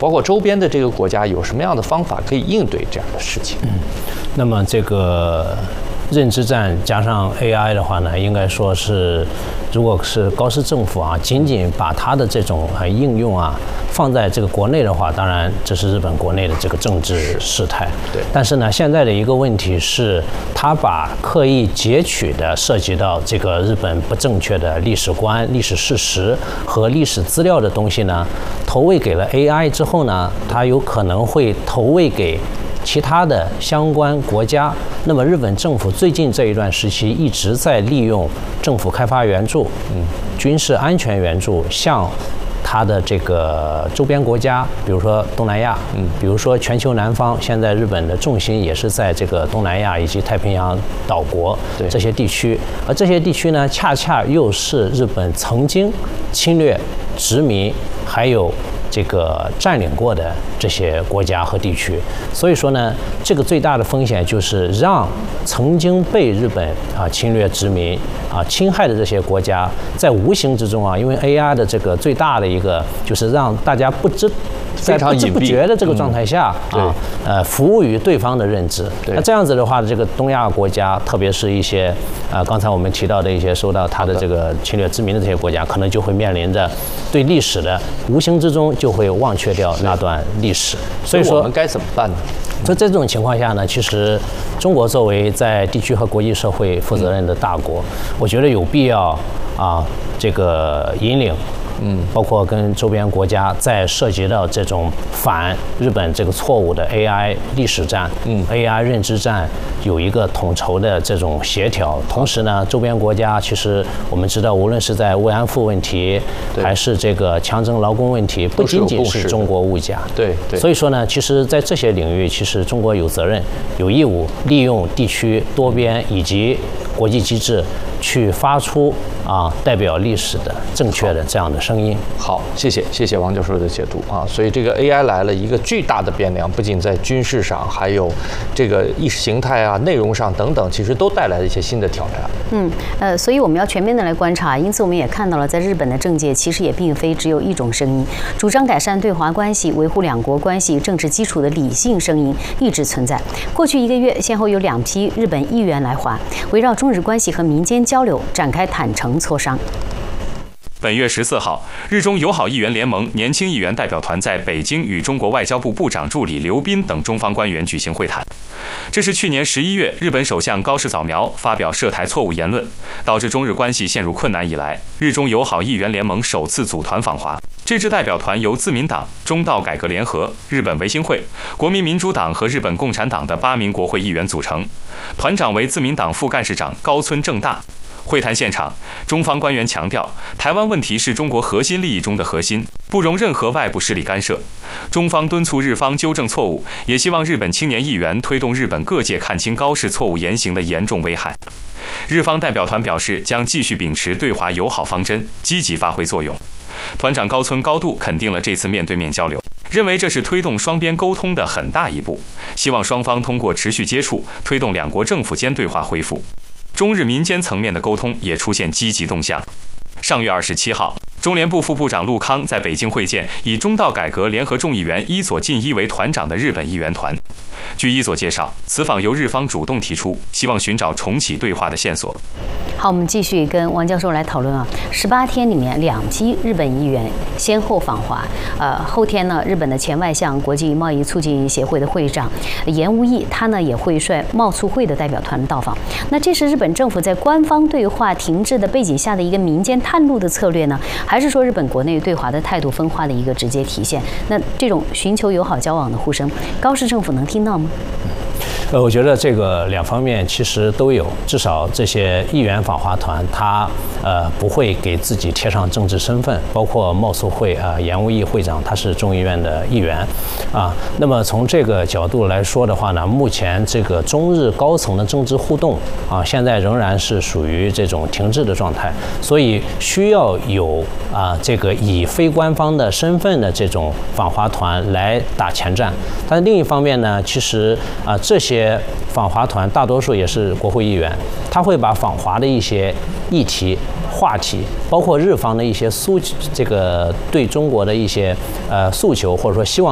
包括周边的这个国家有什么样的方法可以应对这样的事情？ 那么这个认知战加上 AI 的话呢，应该说是，如果是高市政府啊，仅仅把它的这种应用啊放在这个国内的话，当然这是日本国内的这个政治事态。 对。 但是呢，现在的一个问题是，它把刻意截取的涉及到这个日本不正确的历史观、历史事实和历史资料的东西呢，投喂给了 AI 之后呢，它有可能会投喂给其他的相关国家。那么日本政府最近这一段时期一直在利用政府开发援助、军事安全援助向它的这个周边国家，比如说东南亚，比如说全球南方，现在日本的重心也是在这个东南亚以及太平洋岛国这些地区，而这些地区呢，恰恰又是日本曾经侵略、殖民还有这个占领过的这些国家和地区。所以说呢，这个最大的风险就是让曾经被日本侵略、殖民侵害的这些国家，在无形之中因为 AI 的这个最大的一个就是让大家在不知不觉的这个状态下服务于对方的认知。那这样子的话，这个东亚国家，特别是一些刚才我们提到的一些受到它的这个侵略殖民的这些国家，可能就会面临着对历史的无形之中就会忘却掉那段历史。所以说我们该怎么办呢？ 在这种情况下呢，其实中国作为在地区和国际社会负责任的大国，我觉得有必要这个引领。包括跟周边国家在涉及到这种反日本这个错误的 AI 历史战、AI 认知战，有一个统筹的这种协调。同时呢，周边国家其实我们知道，无论是在慰安妇问题，还是这个强征劳工问题，不仅仅是中国误假。 对。 所以说呢，其实在这些领域，其实中国有责任、有义务利用地区多边以及国际机制，去发出代表历史的正确的这样的声音。 好，谢谢王教授的解读所以这个 AI 来了一个巨大的变量，不仅在军事上，还有这个意识形态内容上等等，其实都带来了一些新的挑战。 所以我们要全面的来观察。因此我们也看到了，在日本的政界其实也并非只有一种声音，主张改善对华关系、维护两国关系政治基础的理性声音一直存在。过去1个月，先后有2批日本议员来华，围绕中日关系和民间交流展开坦诚磋商。 本月14号，日中友好议员联盟年轻议员代表团在北京与中国外交部部长助理刘斌等中方官员举行会谈。这是去年11月日本首相高市早苗发表涉台错误言论，导致中日关系陷入困难以来，日中友好议员联盟首次组团访华。这支代表团由自民党、中道改革联合、日本维新会、国民民主党和日本共产党的8名国会议员组成，团长为自民党副干事长高村正大。会谈现场，中方官员强调，台湾问题是中国核心利益中的核心，不容任何外部势力干涉。中方敦促日方纠正错误，也希望日本青年议员推动日本各界看清高市错误言行的严重危害。日方代表团表示，将继续秉持对华友好方针，积极发挥作用。团长高村高度肯定了这次面对面交流，认为这是推动双边沟通的很大一步，希望双方通过持续接触，推动两国政府间对话恢复。中日民间层面的沟通也出现积极动向。上月27号，中联部副部长陆康在北京会见以中道改革联合众议员伊佐进一为团长的日本议员团。据伊佐介绍，此访由日方主动提出，希望寻找重启对话的线索。 好，我们继续跟王教授来讨论18天里面2批日本议员先后访华。后天呢，日本的前外相、国际贸易促进协会的会长岩屋义，他呢也会率贸促会的代表团到访。那这是日本政府在官方对话停滞的背景下的一个民间探路的策略呢，还是说日本国内对华的态度分化的一个直接体现？那这种寻求友好交往的呼声，高市政府能听到吗？ 我觉得这个2方面其实都有，至少这些议员访华团，他不会给自己贴上政治身份，包括贸促会岩屋义会长，他是众议院的议员那么从这个角度来说的话呢，目前这个中日高层的政治互动现在仍然是属于这种停滞的状态，所以需要有这个以非官方的身份的这种访华团来打前站。但另一方面呢，其实这些访华团大多数也是国会议员，他会把访华的一些议题、话题，包括日方的一些这个对中国的一些诉求，或者说希望